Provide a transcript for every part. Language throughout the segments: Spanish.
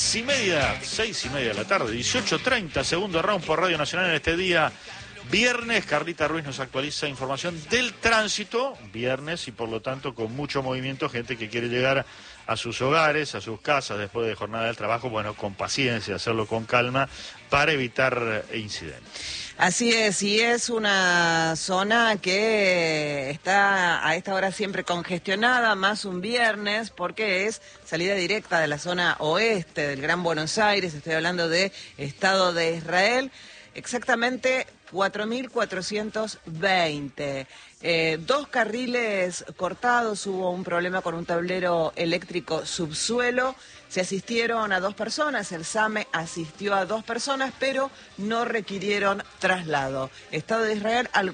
6:30 de la tarde, 18:30, segundo round por Radio Nacional en este día viernes. Carlita Ruiz nos actualiza información del tránsito, viernes, y por lo tanto con mucho movimiento, gente que quiere llegar a sus hogares, a sus casas después de jornada del trabajo, bueno, con paciencia, hacerlo con calma para evitar incidentes. Así es, y es una zona que está a esta hora siempre congestionada, más un viernes, porque es salida directa de la zona oeste del Gran Buenos Aires, estoy hablando de Estado de Israel, exactamente 4.420. 2 carriles cortados, hubo un problema con un tablero eléctrico subsuelo, se asistieron a 2 personas, el SAME asistió a 2 personas, pero no requirieron traslado. Estado de Israel al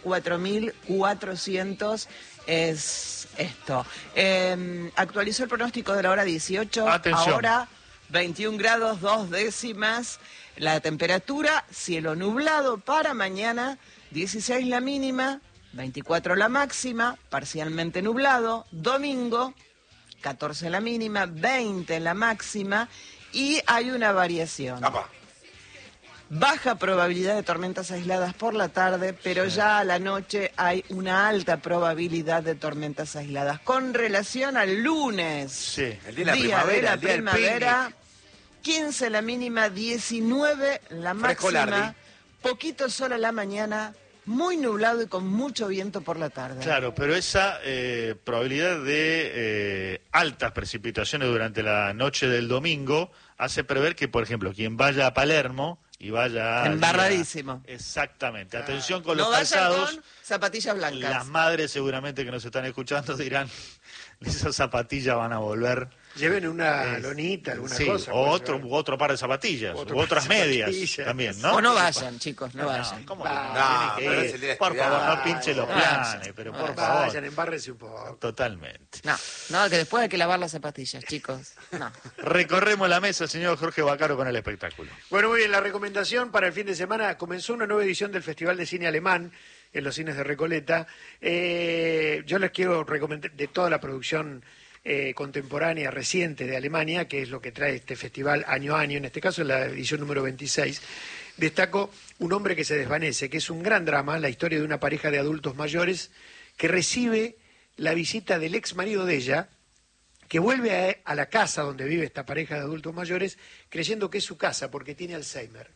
4.400 es esto. Actualizó el pronóstico de la hora 18, Atención. Ahora 21 grados 2 décimas. La temperatura, cielo nublado para mañana, 16 la mínima, 24 la máxima, parcialmente nublado. Domingo, 14 la mínima, 20 la máxima, y hay una variación. ¡Apa! Baja probabilidad de tormentas aisladas por la tarde, pero ya a la noche hay una alta probabilidad de tormentas aisladas. Con relación al lunes, Sí, el día de la día de la el día del primavera, picnic. 15 la mínima, 19 la Fresco máxima, Lardi. poquito sol a la mañana, muy nublado y con mucho viento por la tarde. Claro, pero esa probabilidad de altas precipitaciones durante la noche del domingo hace prever que, por ejemplo, quien vaya a Palermo y vaya Embarradísimo. Exactamente. Atención con No los vayan calzados. con zapatillas blancas. Las madres seguramente que nos están escuchando dirán, esas zapatillas van a volver. Lleven una lonita, alguna Sí, cosa. o pues, otro par de zapatillas, Otro u otras par de medias zapatillas. también, ¿no? O no vayan, chicos, no vayan. ¿Cómo que No, no? Tiene pero que es el día ir. de Por favor, estudiar. no pinche los Vayan. planes, pero por Vayan, favor. Vayan, embárrense un poco. Totalmente. No, que después hay que lavar las zapatillas, chicos. No. Recorremos la mesa, señor Jorge Bacaro, con el espectáculo. Bueno, muy bien, la recomendación para el fin de semana, comenzó una nueva edición del Festival de Cine Alemán en los cines de Recoleta. Yo les quiero recomendar de toda la producción contemporánea, reciente de Alemania, que es lo que trae este festival año a año, en este caso es la edición número 26, destaco Un hombre que se desvanece, que es un gran drama, la historia de una pareja de adultos mayores que recibe la visita del ex marido de ella, que vuelve a la casa donde vive esta pareja de adultos mayores, creyendo que es su casa porque tiene Alzheimer.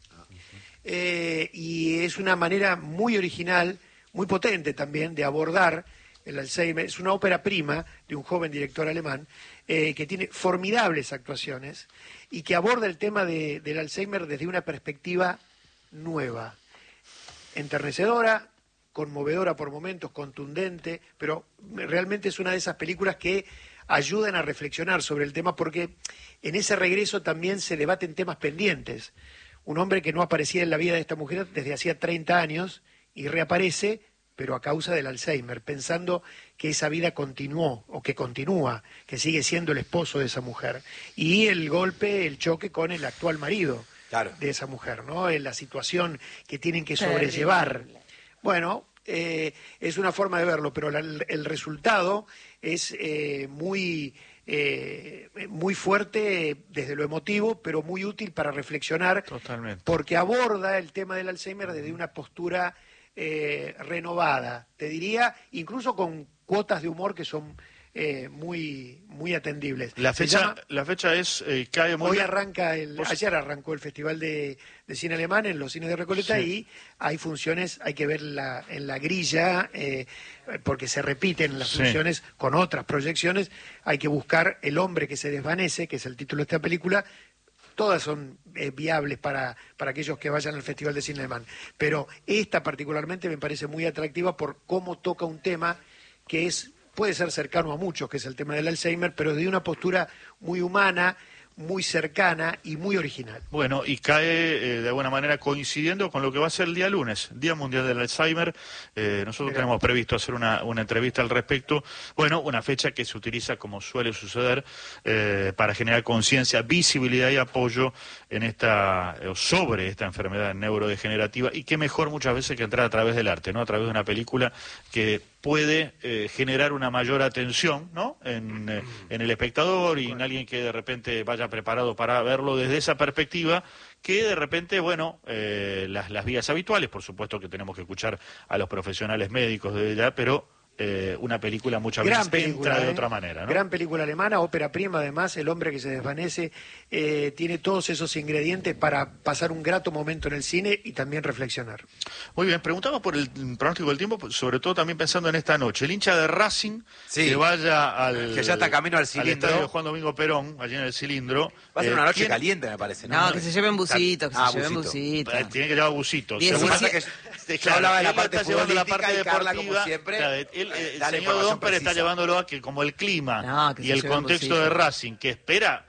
Y es una manera muy original, muy potente también, de abordar el Alzheimer. Es una ópera prima de un joven director alemán que tiene formidables actuaciones y que aborda el tema del Alzheimer desde una perspectiva nueva, enternecedora, conmovedora por momentos, contundente, pero realmente es una de esas películas que ayudan a reflexionar sobre el tema, porque en ese regreso también se debaten temas pendientes. Un hombre que no aparecía en la vida de esta mujer desde hacía 30 años y reaparece, pero a causa del Alzheimer, pensando que esa vida continuó o que continúa, que sigue siendo el esposo de esa mujer. Y el golpe, el choque con el actual marido Claro. de esa mujer, ¿no? En la situación que tienen que sobrellevar. Bueno, es una forma de verlo, pero el resultado es muy fuerte desde lo emotivo, pero muy útil para reflexionar. Totalmente. Porque aborda el tema del Alzheimer desde una postura renovada, te diría, incluso con cuotas de humor que son muy atendibles. La Se fecha, llama- la fecha es, cae muy Hoy bien. ayer arrancó el Festival de Cine Alemán en los cines de Recoleta Sí. y hay funciones, hay que ver en la grilla, porque se repiten las Sí. funciones con otras proyecciones, hay que buscar El hombre que se desvanece, que es el título de esta película. Todas son viables para aquellos que vayan al Festival de Cine Alemán, pero esta particularmente me parece muy atractiva por cómo toca un tema que puede ser cercano a muchos, que es el tema del Alzheimer, pero de una postura muy humana, muy cercana y muy original. Bueno, y cae de alguna manera coincidiendo con lo que va a ser el día lunes, Día Mundial del Alzheimer. Nosotros Mirá. tenemos previsto hacer una entrevista al respecto. Bueno, una fecha que se utiliza, como suele suceder, para generar conciencia, visibilidad y apoyo en sobre esta enfermedad neurodegenerativa. Y qué mejor muchas veces que entrar a través del arte, ¿no? A través de una película que puede generar una mayor atención, ¿no?, en el espectador y en alguien que de repente vaya preparado para verlo desde esa perspectiva, que de repente, bueno, las vías habituales, por supuesto que tenemos que escuchar a los profesionales médicos de ella, pero una película muchas veces entra de otra manera, ¿no? Gran película alemana, ópera prima, además, El hombre que se desvanece, tiene todos esos ingredientes para pasar un grato momento en el cine y también reflexionar. Muy bien, preguntamos por el pronóstico del tiempo, sobre todo también pensando en esta noche. El hincha de Racing que vaya que ya está camino al Cilindro, estadio Juan Domingo Perón, allí en el Cilindro. Va a ser una noche caliente, me parece, ¿no? No, que se lleven busitos, Tiene que llevar busitos. Yo hablaba de la parte futbolística y Carla, como siempre, el señor Domper está llevándolo a que como el clima y el contexto de Racing, que espera,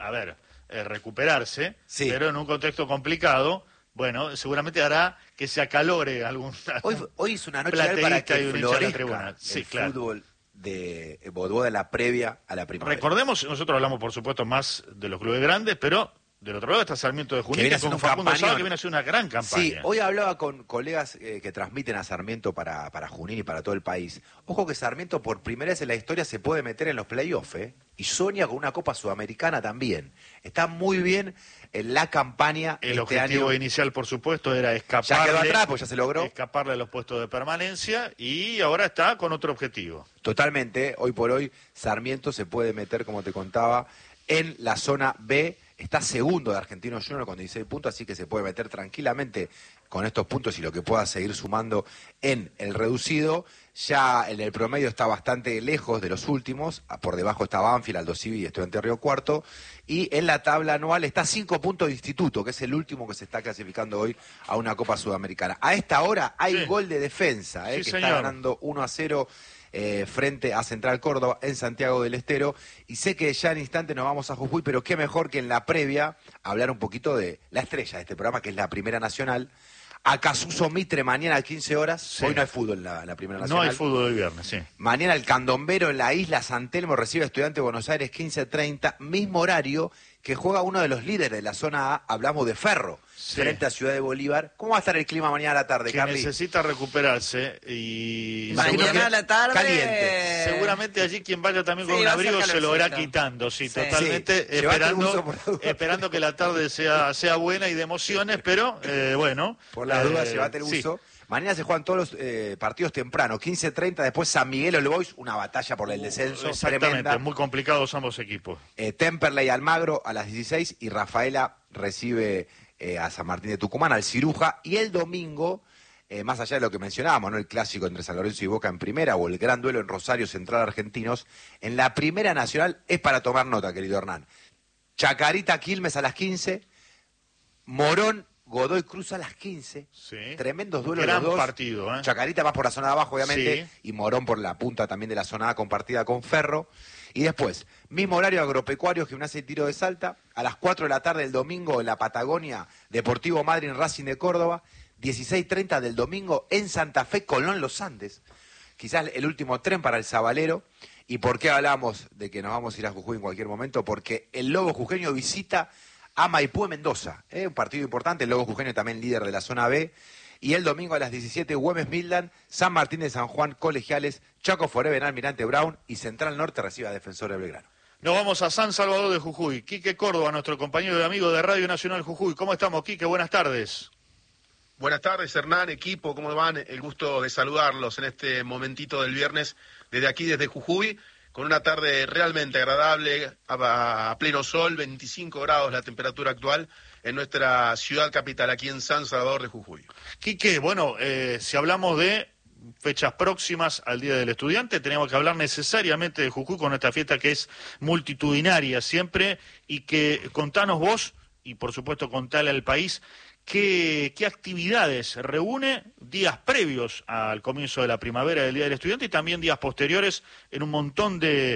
recuperarse, pero en un contexto complicado, bueno, seguramente hará que se acalore algún hoy es una noche para que florezca el fútbol de Bodó de la previa a la primavera. Recordemos, nosotros hablamos por supuesto más de los clubes grandes, pero del otro lado está Sarmiento de Junín, con Facundo Sá, que viene a hacer una gran campaña. Sí, hoy hablaba con colegas que transmiten a Sarmiento para Junín y para todo el país. Ojo que Sarmiento por primera vez en la historia se puede meter en los playoffs, y sueña con una Copa Sudamericana también. Está muy bien en la campaña. El objetivo inicial, por supuesto, era escaparle. Ya quedó atrás, pues ya se logró. Escaparle a los puestos de permanencia y ahora está con otro objetivo. Totalmente, hoy por hoy Sarmiento se puede meter, como te contaba, en la zona B. Está segundo de Argentinos Juniors con 16 puntos, así que se puede meter tranquilamente con estos puntos y lo que pueda seguir sumando en el reducido. Ya en el promedio está bastante lejos de los últimos, por debajo está Banfield, Aldo Civi y Estudiantes de Río Cuarto, y en la tabla anual está 5 puntos de Instituto, que es el último que se está clasificando hoy a una Copa Sudamericana. A esta hora hay gol de Defensa, que está ganando 1-0 frente a Central Córdoba en Santiago del Estero, y sé que ya en instante nos vamos a Jujuy, pero qué mejor que en la previa hablar un poquito de la estrella de este programa, que es la Primera Nacional. Acasuso Mitre mañana a 15 horas. Sí. Hoy no hay fútbol en la Primera Nacional. No hay fútbol el viernes, sí. Mañana el Candombero en la isla San Telmo recibe a Estudiantes de Buenos Aires 15:30, mismo horario que juega uno de los líderes de la zona A, hablamos de Ferro, frente a Ciudad de Bolívar. ¿Cómo va a estar el clima mañana a la tarde, Carly? Necesita recuperarse y... Mañana a la tarde... Caliente. Seguramente allí quien vaya también con un abrigo se lo irá quitando, totalmente, esperando que la tarde sea buena y de emociones, pero bueno... Por las dudas, llévate el buzo. Mañana se juegan todos los partidos temprano, 15:30, después San Miguel All Boys, una batalla por el descenso. Exactamente, tremenda. Muy complicados ambos equipos. Temperley Almagro a las 16 y Rafaela recibe a San Martín de Tucumán, al Ciruja, y el domingo, más allá de lo que mencionábamos, ¿no?, el clásico entre San Lorenzo y Boca en primera, o el gran duelo en Rosario Central Argentinos, en la Primera Nacional es para tomar nota, querido Hernán. Chacarita Quilmes a las 15, Morón Godoy Cruz a las 15, tremendos duelos gran los dos. Partido, Chacarita más por la zona de abajo, obviamente, sí, y Morón por la punta también de la zona A, compartida con Ferro. Y después, mismo horario Agropecuario, Gimnasia y Tiro de Salta, a las 4 de la tarde del domingo en la Patagonia, Deportivo Madryn Racing de Córdoba, 16:30 del domingo en Santa Fe, Colón Los Andes, quizás el último tren para el Sabalero. ¿Y por qué hablamos de que nos vamos a ir a Jujuy en cualquier momento? Porque el Lobo Jujeño visita a Maipú Mendoza, un partido importante, el Lobo Jujeño también líder de la zona B, y el domingo a las 17, Güemes Midland, San Martín de San Juan, Colegiales, Chaco Forever, Almirante Brown, y Central Norte recibe a Defensor de Belgrano. Nos vamos a San Salvador de Jujuy. Quique Córdoba, nuestro compañero y amigo de Radio Nacional Jujuy. ¿Cómo estamos, Quique? Buenas tardes. Buenas tardes, Hernán, equipo, ¿cómo van? El gusto de saludarlos en este momentito del viernes, desde aquí, desde Jujuy, con una tarde realmente agradable, a pleno sol, 25 grados la temperatura actual en nuestra ciudad capital, aquí en San Salvador de Jujuy. Quique, bueno, si hablamos de fechas próximas al Día del Estudiante, tenemos que hablar necesariamente de Jujuy con esta fiesta que es multitudinaria siempre, y que contanos vos, y por supuesto contale al país, ¿qué actividades reúne días previos al comienzo de la primavera del Día del Estudiante y también días posteriores en un montón de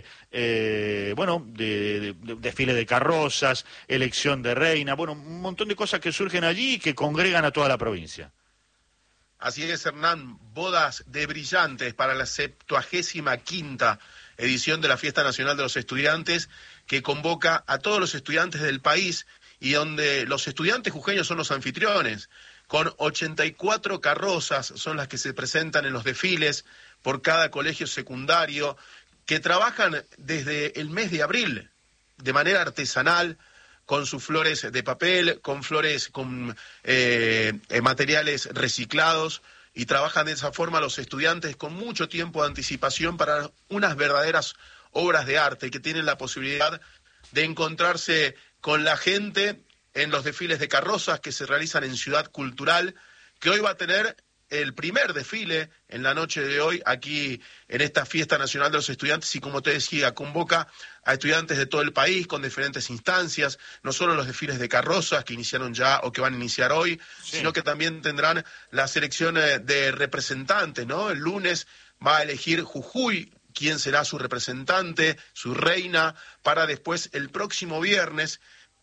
desfile de carrozas, elección de reina, un montón de cosas que surgen allí y que congregan a toda la provincia? Así es, Hernán, bodas de brillantes para la 75ª edición de la Fiesta Nacional de los Estudiantes, que convoca a todos los estudiantes del país y donde los estudiantes jujeños son los anfitriones, con 84 carrozas son las que se presentan en los desfiles por cada colegio secundario, que trabajan desde el mes de abril de manera artesanal, con sus flores de papel, con flores con materiales reciclados, y trabajan de esa forma los estudiantes con mucho tiempo de anticipación para unas verdaderas obras de arte que tienen la posibilidad de encontrarse con la gente en los desfiles de carrozas que se realizan en Ciudad Cultural, que hoy va a tener el primer desfile en la noche de hoy aquí en esta Fiesta Nacional de los Estudiantes, y como te decía, convoca a estudiantes de todo el país con diferentes instancias, no solo los desfiles de carrozas que iniciaron ya o que van a iniciar hoy, sí, sino que también tendrán la selección de representantes, ¿no? El lunes va a elegir Jujuy quién será su representante, su reina, para después el próximo viernes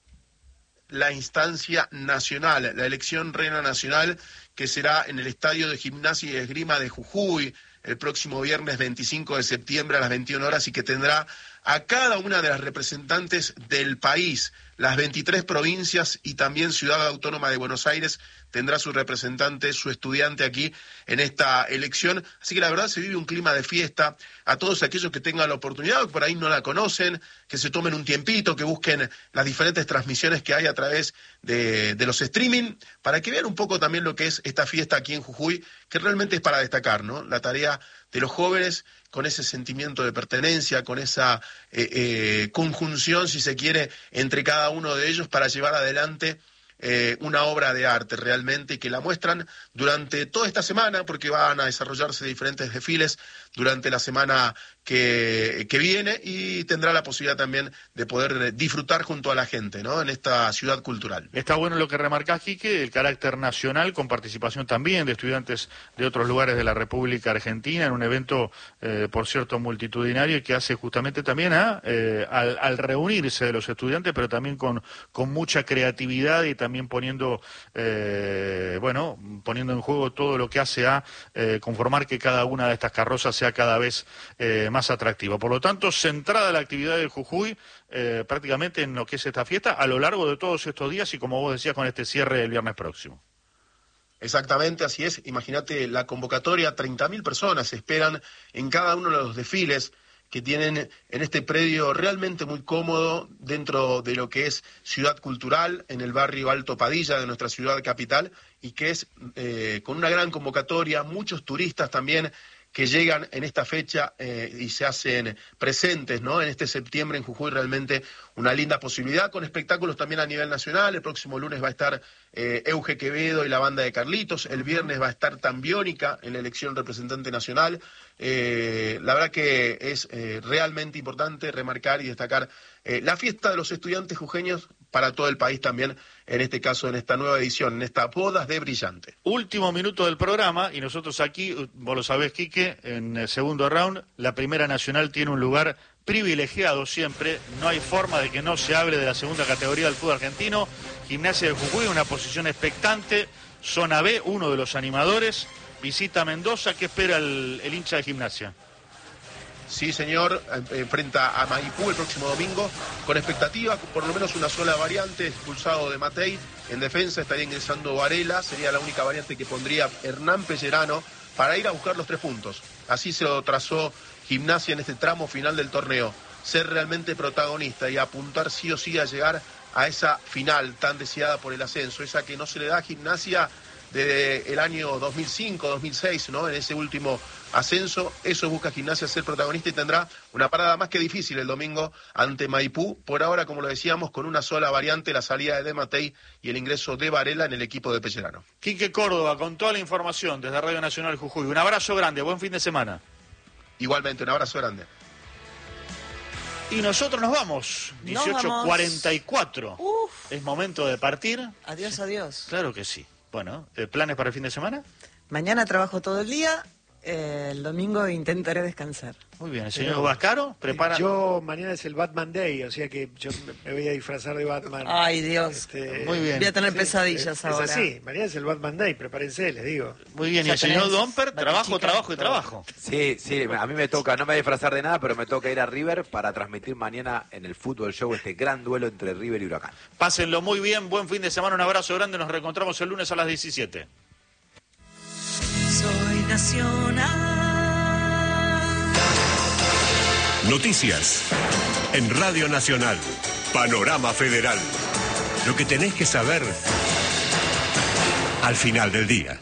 la instancia nacional, la elección reina nacional, que será en el Estadio de Gimnasia y Esgrima de Jujuy el próximo viernes 25 de septiembre a las 21 horas, y que tendrá a cada una de las representantes del país, las 23 provincias y también Ciudad Autónoma de Buenos Aires tendrá su representante, su estudiante aquí en esta elección. Así que la verdad se vive un clima de fiesta. A todos aquellos que tengan la oportunidad, o que por ahí no la conocen, que se tomen un tiempito, que busquen las diferentes transmisiones que hay a través de los streaming, para que vean un poco también lo que es esta fiesta aquí en Jujuy, que realmente es para destacar, ¿no? La tarea de los jóvenes con ese sentimiento de pertenencia, con esa conjunción, si se quiere, entre cada uno de ellos para llevar adelante una obra de arte realmente, que la muestran durante toda esta semana, porque van a desarrollarse diferentes desfiles durante la semana que viene, y tendrá la posibilidad también de poder disfrutar junto a la gente, ¿no? En esta ciudad cultural. Está bueno lo que remarcás, Quique, el carácter nacional, con participación también de estudiantes de otros lugares de la República Argentina, en un evento, por cierto, multitudinario, y que hace justamente también al reunirse de los estudiantes, pero también con mucha creatividad, y también poniendo en juego todo lo que hace a conformar que cada una de estas carrozas sea cada vez más atractiva. Por lo tanto, centrada la actividad del Jujuy prácticamente en lo que es esta fiesta a lo largo de todos estos días, y como vos decías, con este cierre el viernes próximo. Exactamente, así es. Imagínate la convocatoria, 30.000 personas esperan en cada uno de los desfiles que tienen en este predio realmente muy cómodo dentro de lo que es Ciudad Cultural, en el barrio Alto Padilla de nuestra ciudad capital, y que es con una gran convocatoria, muchos turistas también que llegan en esta fecha y se hacen presentes, ¿no? En este septiembre en Jujuy, realmente una linda posibilidad, con espectáculos también a nivel nacional. El próximo lunes va a estar Euge Quevedo y la banda de Carlitos. El viernes va a estar Tambiónica en la elección representante nacional. La verdad que es realmente importante remarcar y destacar la fiesta de los estudiantes jujeños para todo el país también, en este caso, en esta nueva edición, en esta Bodas de Brillante. Último minuto del programa, y nosotros aquí, vos lo sabés, Quique, en el segundo round, la Primera Nacional tiene un lugar privilegiado siempre. No hay forma de que no se hable de la segunda categoría del fútbol argentino. Gimnasia de Jujuy, una posición expectante. Zona B, uno de los animadores. Visita a Mendoza. ¿Qué espera el hincha de Gimnasia? Sí, señor, enfrenta a Maipú el próximo domingo, con expectativa, por lo menos una sola variante, expulsado de Matei. En defensa estaría ingresando Varela, sería la única variante que pondría Hernán Pellerano para ir a buscar los 3 puntos. Así se lo trazó Gimnasia en este tramo final del torneo, ser realmente protagonista y apuntar sí o sí a llegar a esa final tan deseada por el ascenso, esa que no se le da a Gimnasia desde el año 2005, 2006, ¿no? En ese último ascenso, eso busca Gimnasia, ser protagonista, y tendrá una parada más que difícil el domingo ante Maipú. Por ahora, como lo decíamos, con una sola variante, la salida de Matei y el ingreso de Varela en el equipo de Pellerano. Quique Córdoba, con toda la información desde Radio Nacional Jujuy. Un abrazo grande, buen fin de semana. Igualmente, un abrazo grande. Y nosotros nos vamos, 18:44. Es momento de partir. Adiós, adiós. Claro que sí. Bueno, ¿planes para el fin de semana? Mañana trabajo todo el día, el domingo intentaré descansar. Muy bien, el señor Vascaro, prepara... Yo, mañana es el Batman Day, o sea que yo me voy a disfrazar de Batman. Ay, Dios. Muy bien. Voy a tener pesadillas ahora. Es así, mañana es el Batman Day, prepárense, les digo. Muy bien, y el señor Domper, trabajo, trabajo y trabajo. Sí, a mí me toca, no me voy a disfrazar de nada, pero me toca ir a River para transmitir mañana en el Fútbol Show este gran duelo entre River y Huracán. Pásenlo muy bien, buen fin de semana, un abrazo grande, nos reencontramos el lunes a las 17. Soy nacional. Noticias en Radio Nacional. Panorama Federal. Lo que tenés que saber al final del día.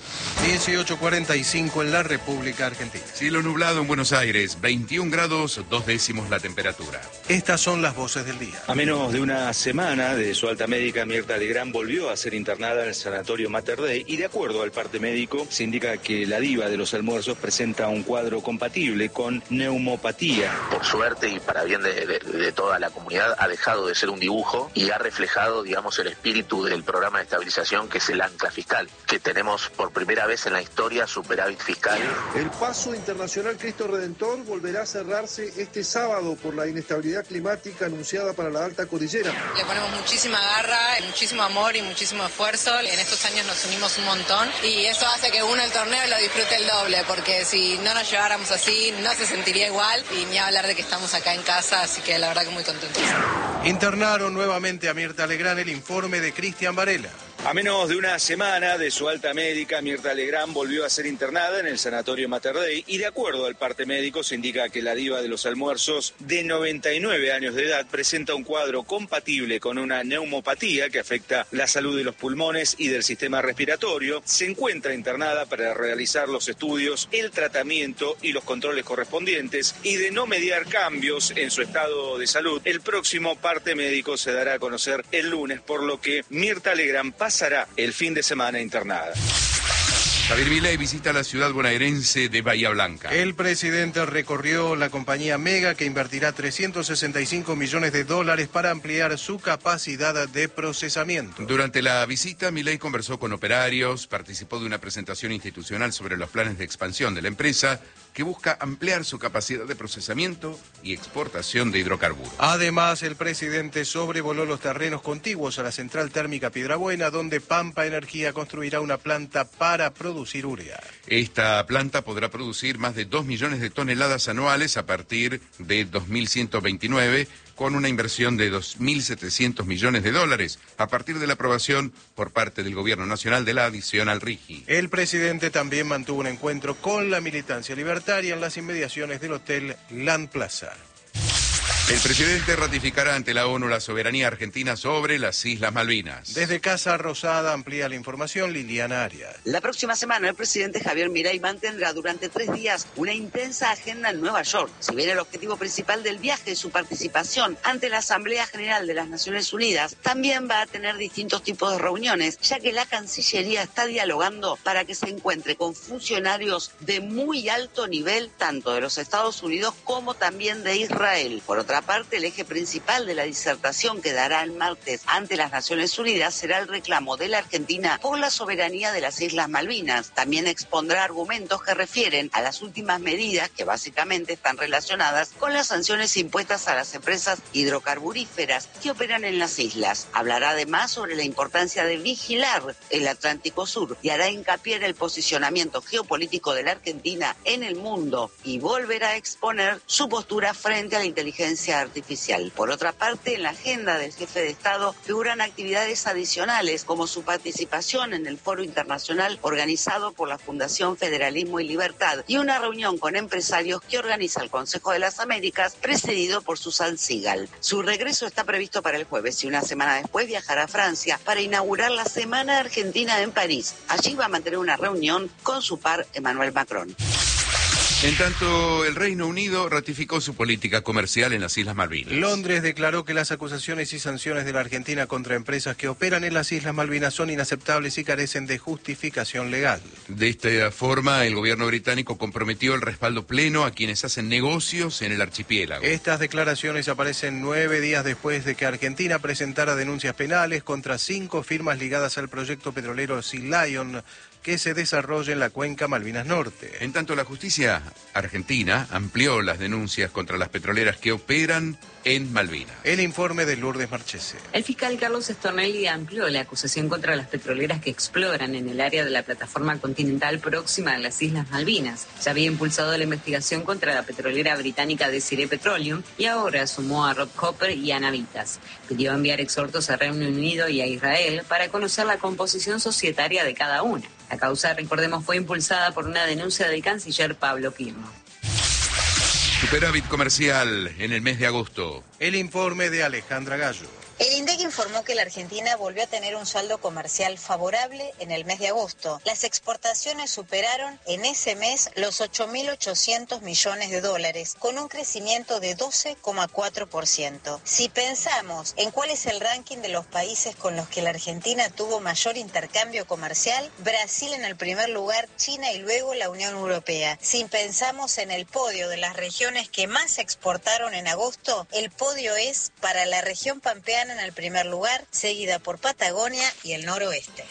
18:45 en la República Argentina. Cielo nublado en Buenos Aires, 21 grados, 2 décimos la temperatura. Estas son las voces del día. A menos de una semana de su alta médica, Mirta Legrand volvió a ser internada en el sanatorio Mater Dei y de acuerdo al parte médico se indica que la diva de los almuerzos presenta un cuadro compatible con neumopatía. Por suerte y para bien de toda la comunidad ha dejado de ser un dibujo y ha reflejado, digamos, el espíritu del programa de estabilización que es el ancla fiscal, que tenemos por primera vez en la historia superávit fiscal. El paso internacional Cristo Redentor volverá a cerrarse este sábado por la inestabilidad climática anunciada para la alta cordillera. Le ponemos muchísima garra, muchísimo amor y muchísimo esfuerzo. En estos años nos unimos un montón y eso hace que uno el torneo lo disfrute el doble, porque si no nos lleváramos así no se sentiría igual y ni hablar de que estamos acá en casa, así que la verdad que muy contentos. Internaron nuevamente a Mirta Legrand, el informe de Cristian Varela. A menos de una semana de su alta médica, Mirta Legrand volvió a ser internada en el sanatorio Mater Dei y de acuerdo al parte médico se indica que la diva de los almuerzos de 99 años de edad presenta un cuadro compatible con una neumopatía que afecta la salud de los pulmones y del sistema respiratorio. Se encuentra internada para realizar los estudios, el tratamiento y los controles correspondientes y de no mediar cambios en su estado de salud. El próximo parte médico se dará a conocer el lunes, por lo que Mirta Legrand pasará el fin de semana internada. Javier Milei visita la ciudad bonaerense de Bahía Blanca. El presidente recorrió la compañía Mega, que invertirá $365 millones para ampliar su capacidad de procesamiento. Durante la visita, Milei conversó con operarios, participó de una presentación institucional sobre los planes de expansión de la empresa, que busca ampliar su capacidad de procesamiento y exportación de hidrocarburos. Además, el presidente sobrevoló los terrenos contiguos a la central térmica Piedrabuena, donde Pampa Energía construirá una planta para producir urea. Esta planta podrá producir más de 2 millones de toneladas anuales a partir de 2129, con una inversión de $2.700 millones a partir de la aprobación por parte del Gobierno Nacional de la adición al RIGI. El presidente también mantuvo un encuentro con la militancia libertaria en las inmediaciones del Hotel Land Plaza. El presidente ratificará ante la ONU la soberanía argentina sobre las Islas Malvinas. Desde Casa Rosada amplía la información Liliana Arias. La próxima semana el presidente Javier Milei mantendrá durante 3 días una intensa agenda en Nueva York. Si bien el objetivo principal del viaje es su participación ante la Asamblea General de las Naciones Unidas, también va a tener distintos tipos de reuniones, ya que la Cancillería está dialogando para que se encuentre con funcionarios de muy alto nivel, tanto de los Estados Unidos como también de Israel. Por otra parte, el eje principal de la disertación que dará el martes ante las Naciones Unidas será el reclamo de la Argentina por la soberanía de las Islas Malvinas. También expondrá argumentos que refieren a las últimas medidas que básicamente están relacionadas con las sanciones impuestas a las empresas hidrocarburíferas que operan en las islas. Hablará además sobre la importancia de vigilar el Atlántico Sur y hará hincapié en el posicionamiento geopolítico de la Argentina en el mundo y volverá a exponer su postura frente a la inteligencia artificial. Por otra parte, en la agenda del jefe de Estado figuran actividades adicionales como su participación en el Foro Internacional organizado por la Fundación Federalismo y Libertad y una reunión con empresarios que organiza el Consejo de las Américas presidido por Susan Sigal. Su regreso está previsto para el jueves y una semana después viajará a Francia para inaugurar la Semana Argentina en París. Allí va a mantener una reunión con su par Emmanuel Macron. En tanto, el Reino Unido ratificó su política comercial en las Islas Malvinas. Londres declaró que las acusaciones y sanciones de la Argentina contra empresas que operan en las Islas Malvinas son inaceptables y carecen de justificación legal. De esta forma, el gobierno británico comprometió el respaldo pleno a quienes hacen negocios en el archipiélago. Estas declaraciones aparecen 9 días después de que Argentina presentara denuncias penales contra 5 firmas ligadas al proyecto petrolero Sea Lion, que se desarrolla en la cuenca Malvinas Norte. En tanto, la justicia argentina amplió las denuncias contra las petroleras que operan en Malvinas. El informe de Lourdes Marchese. El fiscal Carlos Stornelli amplió la acusación contra las petroleras que exploran en el área de la plataforma continental próxima a las Islas Malvinas. Ya había impulsado la investigación contra la petrolera británica Desiree Petroleum y ahora sumó a Rob Copper y a Navitas. Pidió enviar exhortos a Reino Unido y a Israel para conocer la composición societaria de cada una. La causa, recordemos, fue impulsada por una denuncia del canciller Pablo Pirno. Superávit comercial en el mes de agosto. El informe de Alejandra Gallo. El INDEC informó que la Argentina volvió a tener un saldo comercial favorable en el mes de agosto. Las exportaciones superaron en ese mes los 8.800 millones de dólares, con un crecimiento de 12,4%. Si pensamos en cuál es el ranking de los países con los que la Argentina tuvo mayor intercambio comercial, Brasil en el primer lugar, China y luego la Unión Europea. Si pensamos en el podio de las regiones que más exportaron en agosto, el podio es para la región pampeana en el primer lugar, seguida por Patagonia y el noroeste.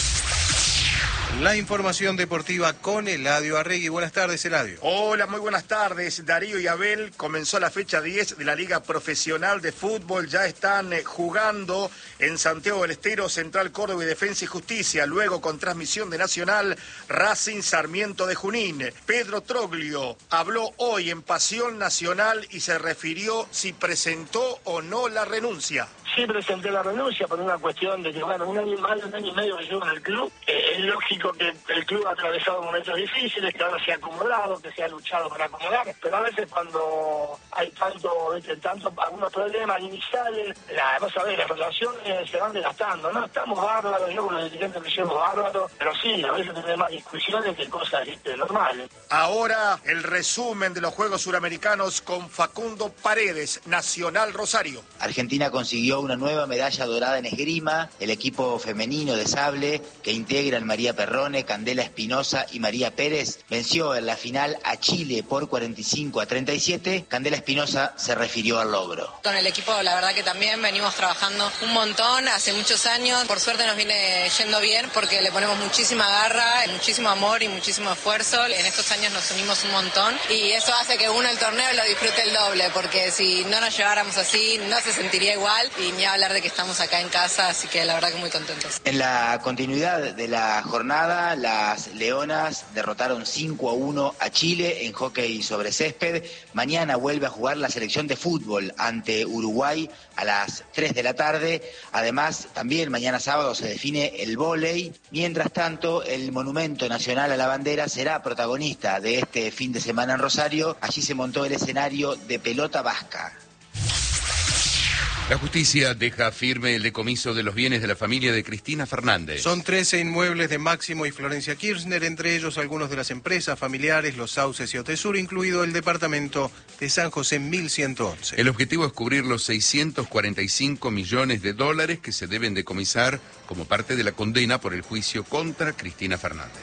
La información deportiva con Eladio Arregui. Buenas tardes, Eladio. Hola, muy buenas tardes, Darío y Abel. Comenzó la fecha 10 de la Liga Profesional de Fútbol. Ya están jugando en Santiago del Estero, Central Córdoba y Defensa y Justicia. Luego, con transmisión de Nacional, Racing Sarmiento de Junín. Pedro Troglio habló hoy en Pasión Nacional y se refirió si presentó o no la renuncia. Sí, presenté la renuncia por una cuestión de que, bueno, más de un año y medio que llevo en el club. Es lógico que el club ha atravesado momentos difíciles, que ahora se ha acomodado, que se ha luchado para acomodar, pero a veces cuando hay algunos problemas iniciales, vas a ver, las relaciones se van desgastando, ¿no? Estamos bárbaros, yo con los dirigentes me llevo bárbaros, pero sí, a veces tenemos más discusiones que cosas normales. Ahora, el resumen de los Juegos Suramericanos con Facundo Paredes, Nacional Rosario. Argentina consiguió una nueva medalla dorada en esgrima. El equipo femenino de sable, que integran María Perrone, Candela Espinosa y María Pérez, venció en la final a Chile por 45-37. Candela Espinosa se refirió al logro. Con el equipo, la verdad que también venimos trabajando un montón, hace muchos años. Por suerte nos viene yendo bien porque le ponemos muchísima garra, muchísimo amor y muchísimo esfuerzo. En estos años nos unimos un montón y eso hace que uno el torneo lo disfrute el doble, porque si no nos lleváramos así no se sentiría igual, y ni hablar de que estamos acá en casa, así que la verdad que muy contentos. En la continuidad de la jornada, las Leonas derrotaron 5-1 a Chile en hockey sobre césped. Mañana vuelve a jugar la selección de fútbol ante Uruguay a las 3 de la tarde. Además, también mañana sábado se define el vóley. Mientras tanto, el Monumento Nacional a la Bandera será protagonista de este fin de semana en Rosario. Allí se montó el escenario de pelota vasca. La justicia deja firme el decomiso de los bienes de la familia de Cristina Fernández. Son 13 inmuebles de Máximo y Florencia Kirchner, entre ellos algunos de las empresas familiares, Los Sauces y Otesur, incluido el departamento de San José 1111. El objetivo es cubrir los 645 millones de dólares que se deben decomisar como parte de la condena por el juicio contra Cristina Fernández.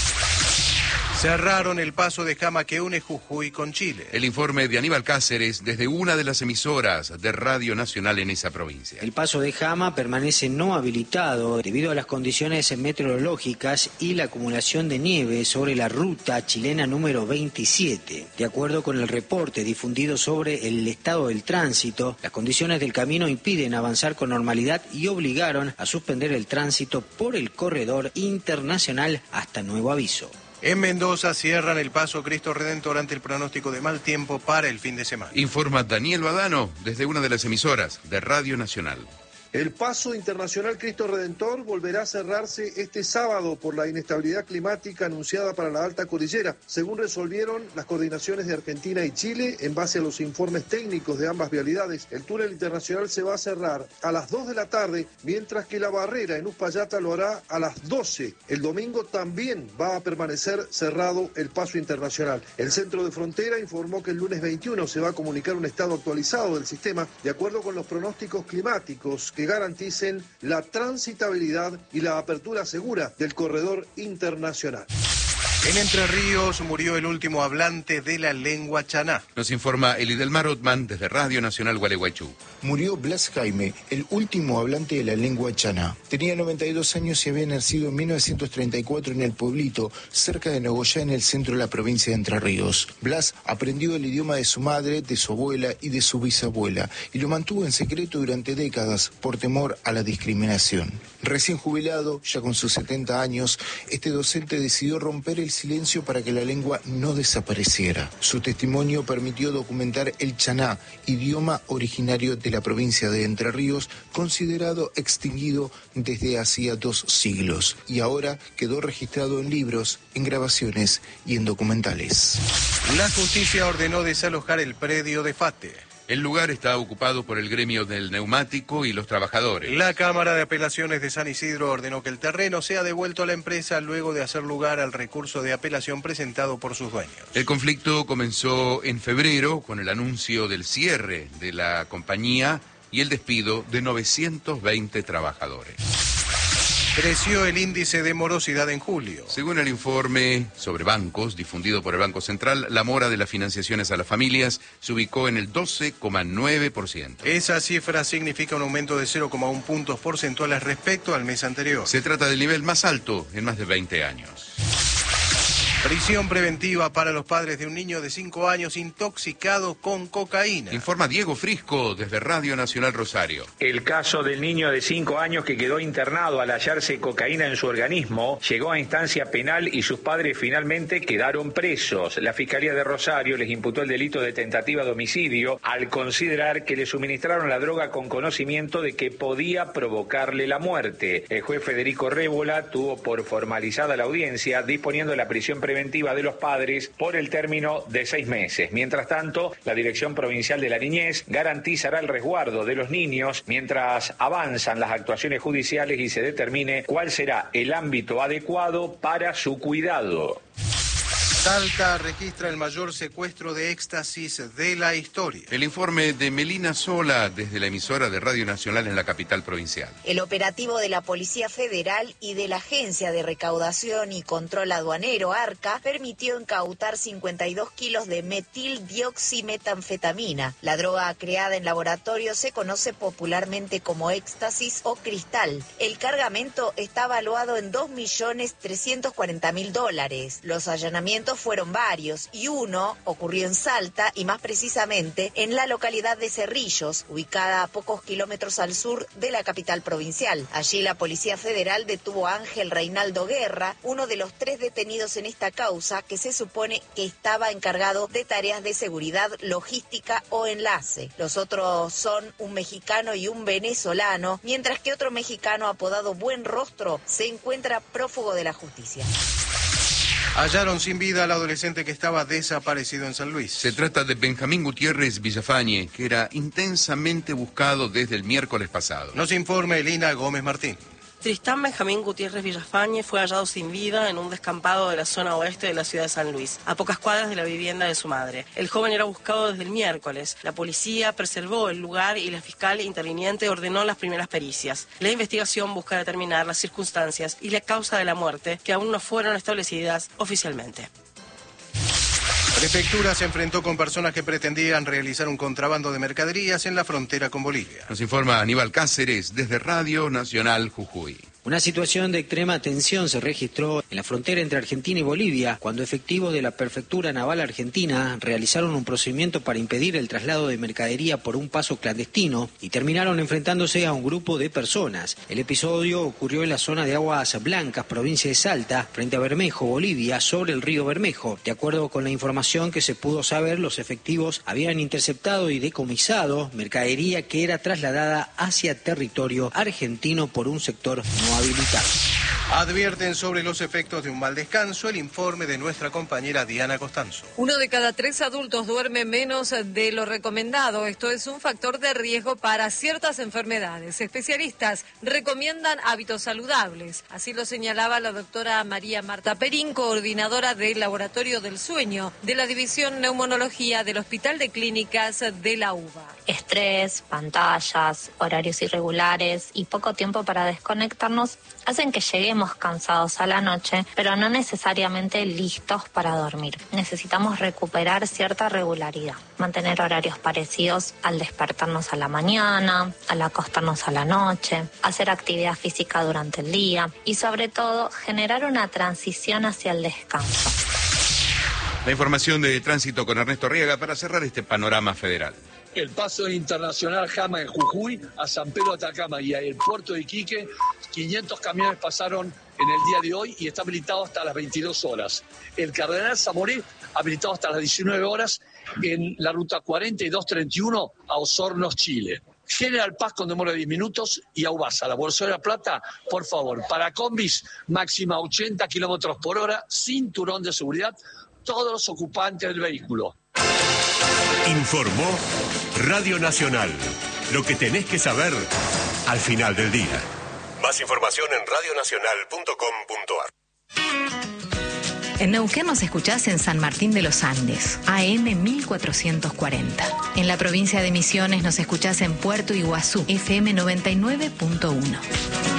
Cerraron el paso de Jama que une Jujuy con Chile. El informe de Aníbal Cáceres desde una de las emisoras de Radio Nacional en esa provincia. El paso de Jama permanece no habilitado debido a las condiciones meteorológicas y la acumulación de nieve sobre la ruta chilena número 27. De acuerdo con el reporte difundido sobre el estado del tránsito, las condiciones del camino impiden avanzar con normalidad y obligaron a suspender el tránsito por el corredor internacional hasta nuevo aviso. En Mendoza cierran el paso Cristo Redentor ante el pronóstico de mal tiempo para el fin de semana. Informa Daniel Badano desde una de las emisoras de Radio Nacional. El paso internacional Cristo Redentor volverá a cerrarse este sábado por la inestabilidad climática anunciada para la alta cordillera, según resolvieron las coordinaciones de Argentina y Chile en base a los informes técnicos de ambas vialidades. El túnel internacional se va a cerrar a las 2 de la tarde, mientras que la barrera en Uspallata lo hará a las 12. El domingo también va a permanecer cerrado el paso internacional. El centro de frontera informó que el lunes 21 se va a comunicar un estado actualizado del sistema de acuerdo con los pronósticos climáticos que garanticen la transitabilidad y la apertura segura del corredor internacional. En Entre Ríos murió el último hablante de la lengua chaná. Nos informa Elidelmar Otman desde Radio Nacional Gualeguaychú. Murió Blas Jaime, el último hablante de la lengua chaná. Tenía 92 años y había nacido en 1934 en el pueblito, cerca de Nogoyá, en el centro de la provincia de Entre Ríos. Blas aprendió el idioma de su madre, de su abuela y de su bisabuela, y lo mantuvo en secreto durante décadas por temor a la discriminación. Recién jubilado, ya con sus 70 años, este docente decidió romper el el silencio para que la lengua no desapareciera. Su testimonio permitió documentar el chaná, idioma originario de la provincia de Entre Ríos, considerado extinguido desde hacía 2 siglos, y ahora quedó registrado en libros, en grabaciones y en documentales. La justicia ordenó desalojar el predio de FATE. El lugar está ocupado por el gremio del neumático y los trabajadores. La Cámara de Apelaciones de San Isidro ordenó que el terreno sea devuelto a la empresa luego de hacer lugar al recurso de apelación presentado por sus dueños. El conflicto comenzó en febrero con el anuncio del cierre de la compañía y el despido de 920 trabajadores. Creció el índice de morosidad en julio. Según el informe sobre bancos difundido por el Banco Central, la mora de las financiaciones a las familias se ubicó en el 12,9%. Esa cifra significa un aumento de 0,1 puntos porcentuales respecto al mes anterior. Se trata del nivel más alto en más de 20 años. Prisión preventiva para los padres de un niño de 5 años intoxicado con cocaína. Informa Diego Frisco desde Radio Nacional Rosario. El caso del niño de 5 años que quedó internado al hallarse cocaína en su organismo llegó a instancia penal y sus padres finalmente quedaron presos. La Fiscalía de Rosario les imputó el delito de tentativa de homicidio al considerar que le suministraron la droga con conocimiento de que podía provocarle la muerte. El juez Federico Rébola tuvo por formalizada la audiencia, disponiendo la prisión preventiva de los padres por el término de 6 meses. Mientras tanto, la Dirección Provincial de la Niñez garantizará el resguardo de los niños mientras avanzan las actuaciones judiciales y se determine cuál será el ámbito adecuado para su cuidado. Salta registra el mayor secuestro de éxtasis de la historia. El informe de Melina Sola desde la emisora de Radio Nacional en la capital provincial. El operativo de la Policía Federal y de la Agencia de Recaudación y Control Aduanero, ARCA, permitió incautar 52 kilos de metildioximetanfetamina. La droga creada en laboratorio se conoce popularmente como éxtasis o cristal. El cargamento está evaluado en $2.340.000. Los allanamientos fueron varios y uno ocurrió en Salta y más precisamente en la localidad de Cerrillos, ubicada a pocos kilómetros al sur de la capital provincial. Allí la Policía Federal detuvo a Ángel Reinaldo Guerra, uno de los 3 detenidos en esta causa que se supone que estaba encargado de tareas de seguridad, logística o enlace. Los otros son un mexicano y un venezolano, mientras que otro mexicano apodado Buen Rostro se encuentra prófugo de la justicia. Hallaron sin vida al adolescente que estaba desaparecido en San Luis. Se trata de Benjamín Gutiérrez Villafañe, que era intensamente buscado desde el miércoles pasado. Nos informa Elina Gómez Martín. Tristán Benjamín Gutiérrez Villafañe fue hallado sin vida en un descampado de la zona oeste de la ciudad de San Luis, a pocas cuadras de la vivienda de su madre. El joven era buscado desde el miércoles. La policía preservó el lugar y la fiscal interviniente ordenó las primeras pericias. La investigación busca determinar las circunstancias y la causa de la muerte, que aún no fueron establecidas oficialmente. Prefectura se enfrentó con personas que pretendían realizar un contrabando de mercaderías en la frontera con Bolivia. Nos informa Aníbal Cáceres desde Radio Nacional Jujuy. Una situación de extrema tensión se registró en la frontera entre Argentina y Bolivia cuando efectivos de la Prefectura Naval Argentina realizaron un procedimiento para impedir el traslado de mercadería por un paso clandestino y terminaron enfrentándose a un grupo de personas. El episodio ocurrió en la zona de Aguas Blancas, provincia de Salta, frente a Bermejo, Bolivia, sobre el río Bermejo. De acuerdo con la información que se pudo saber, los efectivos habían interceptado y decomisado mercadería que era trasladada hacia territorio argentino por un sector no habilitado. Advierten sobre los efectos de un mal descanso el informe de nuestra compañera Diana Costanzo. 1 de cada 3 adultos duerme menos de lo recomendado. Esto es un factor de riesgo para ciertas enfermedades. Especialistas recomiendan hábitos saludables. Así lo señalaba la doctora María Marta Perín, coordinadora del Laboratorio del Sueño de la División Neumonología del Hospital de Clínicas de la UBA. Estrés, pantallas, horarios irregulares y poco tiempo para desconectarnos hacen que lleguemos cansados a la noche, pero no necesariamente listos para dormir. Necesitamos recuperar cierta regularidad, mantener horarios parecidos al despertarnos a la mañana, al acostarnos a la noche, hacer actividad física durante el día y sobre todo generar una transición hacia el descanso. La información de tránsito con Ernesto Riega para cerrar este panorama federal. El paso internacional Jama en Jujuy, a San Pedro Atacama y al puerto de Iquique, 500 camiones pasaron en el día de hoy y está habilitado hasta las 22 horas. El Cardenal Zamoré habilitado hasta las 19 horas en la ruta 4231 a Osorno, Chile. General Paz con demora de 10 minutos y Aubasa, la Bolsa de la Plata, por favor, para combis máxima 80 kilómetros por hora, cinturón de seguridad, todos los ocupantes del vehículo. Informó Radio Nacional. Lo que tenés que saber al final del día. Más información en radionacional.com.ar. En Neuquén nos escuchás en San Martín de los Andes, AM 1440. En la provincia de Misiones nos escuchás en Puerto Iguazú, FM 99.1.